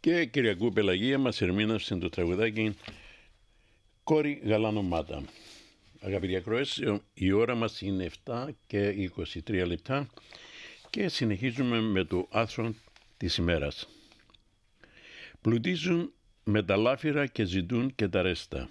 Και Κυριακού Πελαγία μας ερμήνευσε το τραγουδάκι «Κόρη Γαλανομάτα». Αγαπητοί ακροές, η ώρα μας είναι 7 και 23 λεπτά και συνεχίζουμε με το άρθρο της ημέρας. Πλουτίζουν με τα λάφυρα και ζητούν και τα ρέστα.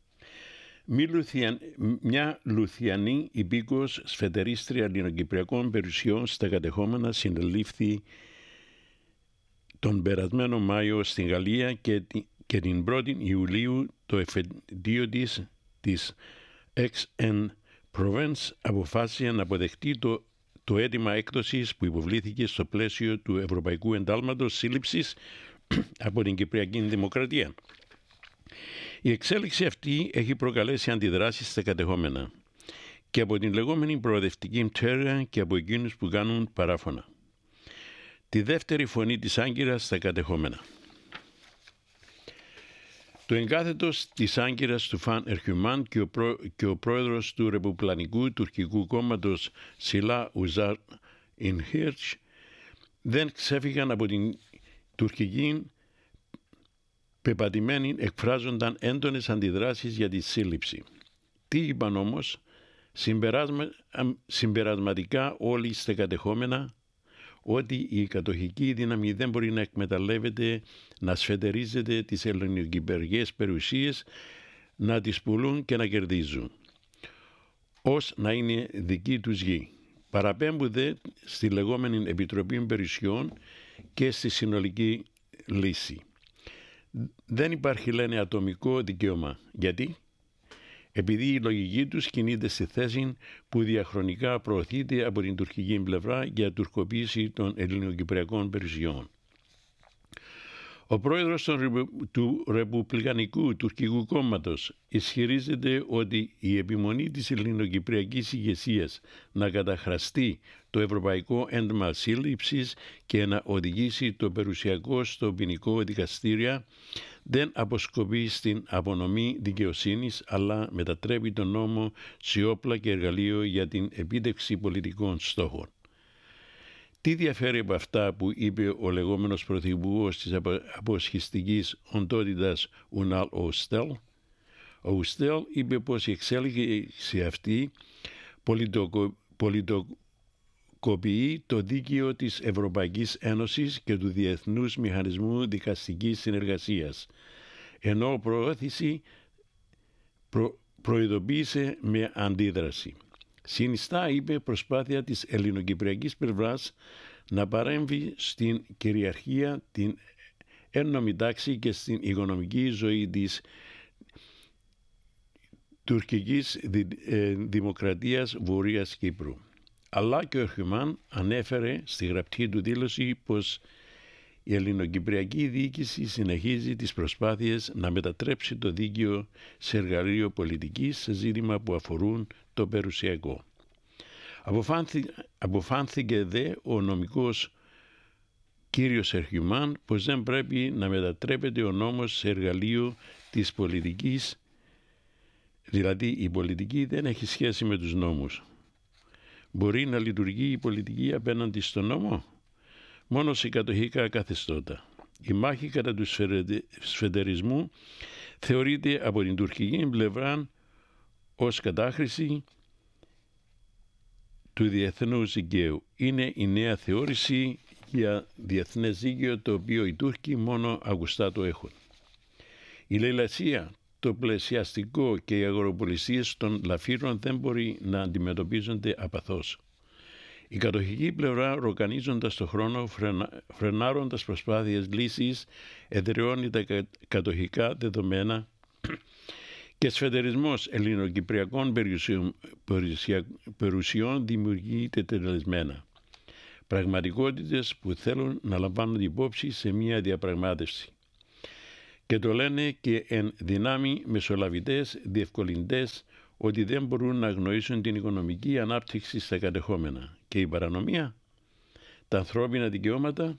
Μια Λουθιανή υπήκοος σφετερίστρια ελληνοκυπριακών περιουσιών στα κατεχόμενα συνελήφθη τον περασμένο Μάιο στην Γαλλία και την 1η Ιουλίου το εφετείο της Aix-en-Provence αποφάσισε να αποδεχτεί το αίτημα έκδοσης που υποβλήθηκε στο πλαίσιο του Ευρωπαϊκού Εντάλματος Σύλληψης από την Κυπριακή Δημοκρατία. Η εξέλιξη αυτή έχει προκαλέσει αντιδράσεις στα κατεχόμενα και από την λεγόμενη προοδευτική πτέρυγα και από εκείνους που κάνουν παράφωνα. Τη δεύτερη φωνή της Άγκυρας στα κατεχόμενα. Το εγκάθετος της Άγκυρας του Φαν Ερχουμάν και ο πρόεδρος του Ρεπουμπλανικού Τουρκικού Κόμματος Σιλά Ουζάρ Ινχίρτς δεν ξέφυγαν από την τουρκική πεπατημένη, εκφράζονταν έντονες αντιδράσεις για τη σύλληψη. Τι είπαν όμως? Συμπερασματικά όλοι στα κατεχόμενα ότι η κατοχική δύναμη δεν μπορεί να εκμεταλλεύεται, να σφετερίζεται τις ελληνοκυπριακές περιουσίες, να τις πουλούν και να κερδίζουν, ως να είναι δική τους γη. Παραπέμπουν στη λεγόμενη Επιτροπή Περιουσιών και στη συνολική λύση. Δεν υπάρχει, λένε, ατομικό δικαίωμα. Γιατί? Επειδή η λογική τους κινείται στη θέση που διαχρονικά προωθείται από την τουρκική πλευρά για τουρκοποίηση των ελληνοκυπριακών περιουσιών. Ο πρόεδρος του Ρεπουμπλικανικού Τουρκικού Κόμματος ισχυρίζεται ότι η επιμονή της ελληνοκυπριακής ηγεσίας να καταχραστεί το Ευρωπαϊκό Ένταλμα Σύλληψης και να οδηγήσει το περιουσιακό στο ποινικό δικαστήριο δεν αποσκοπεί στην απονομή δικαιοσύνης, αλλά μετατρέπει τον νόμο σε όπλα και εργαλείο για την επίτευξη πολιτικών στόχων. Τι διαφέρει από αυτά που είπε ο λεγόμενος πρωθυπουργός της αποσχιστικής οντότητας Ουνάλ Οουστέλ? Ο Οουστέλ είπε πως η εξέλιξη αυτή πολιτικοποιεί το δίκαιο της Ευρωπαϊκής Ένωσης και του Διεθνούς Μηχανισμού Δικαστικής Συνεργασίας, ενώ προώθηση προειδοποίησε με αντίδραση. Συνιστά, είπε, προσπάθεια της ελληνοκυπριακής πλευράς να παρέμβει στην κυριαρχία, την έννομη τάξη και στην οικονομική ζωή της τουρκικής δημοκρατίας Βορείας Κύπρου. Αλλά και ο Ερχουμάν ανέφερε στη γραπτή του δήλωση πως η ελληνοκυπριακή διοίκηση συνεχίζει τις προσπάθειες να μετατρέψει το δίκαιο σε εργαλείο πολιτικής σε ζήτημα που αφορούν το περιουσιακό. Αποφάνθηκε δε ο νομικός κύριος Ερχουμάν πως δεν πρέπει να μετατρέπεται ο νόμος σε εργαλείο της πολιτικής, δηλαδή η πολιτική δεν έχει σχέση με τους νόμους. Μπορεί να λειτουργεί η πολιτική απέναντι στον νόμο? Μόνο σε κατοχικά καθεστώτα. Η μάχη κατά του σφετερισμού θεωρείται από την τουρκική πλευρά ως κατάχρηση του διεθνούς δικαίου. Είναι η νέα θεώρηση για διεθνές δίκαιο, το οποίο οι Τούρκοι μόνο ακουστά το έχουν. Η λαιλασία, το πλαισιαστικό και οι αγοροπολισίες των λαφύρων δεν μπορεί να αντιμετωπίζονται απαθώς. Η κατοχική πλευρά, ροκανίζοντας το χρόνο, φρενάροντας προσπάθειες λύσης, εδραιώνει τα κατοχικά δεδομένα και σφετερισμός ελληνοκυπριακών περιουσιών δημιουργείται τελεσμένα. Πραγματικότητες που θέλουν να λαμβάνουν υπόψη σε μια διαπραγμάτευση. Και το λένε και εν δυνάμει μεσολαβητές, διευκολυντές, ότι δεν μπορούν να αγνοήσουν την οικονομική ανάπτυξη στα κατεχόμενα. Και η παρανομία, τα ανθρώπινα δικαιώματα,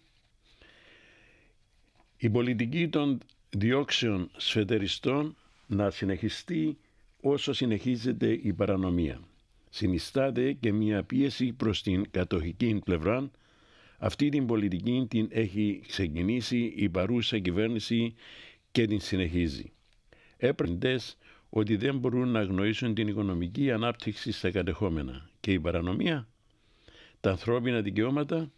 η πολιτική των διώξεων σφετεριστών να συνεχιστεί όσο συνεχίζεται η παρανομία. Συνιστάται και μια πίεση προς την κατοχική πλευρά, Αυτή την πολιτική την έχει ξεκινήσει η παρούσα κυβέρνηση και την συνεχίζει. Έπρεπε ότι δεν μπορούν να αγνοήσουν την οικονομική ανάπτυξη στα κατεχόμενα και η παρανομία, τα ανθρώπινα δικαιώματα.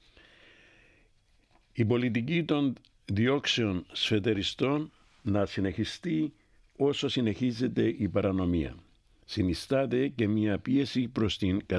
Η πολιτική των διώξεων σφετεριστών να συνεχιστεί όσο συνεχίζεται η παρανομία. Συνιστάται και μια πίεση προς την